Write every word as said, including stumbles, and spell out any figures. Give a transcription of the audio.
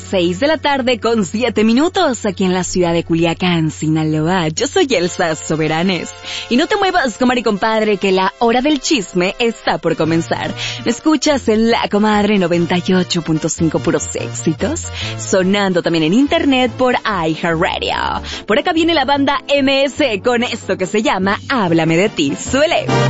seis de la tarde con siete minutos aquí en la ciudad de Culiacán, Sinaloa. Yo soy Elsa Soberanes. Y no te muevas, comadre y compadre, que la hora del chisme está por comenzar. ¿Me escuchas en La Comadre noventa y ocho punto cinco puros éxitos? Sonando también en internet por iHeartRadio. Por acá viene la banda M S con esto que se llama Háblame de ti. Suele.